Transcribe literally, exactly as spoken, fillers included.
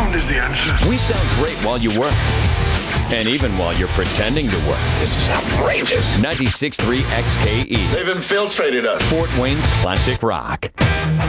sound is the answer. We sound great while you work. And even while you're pretending to work. This is outrageous. ninety-six point three X K E. They've infiltrated us. Fort Wayne's classic rock.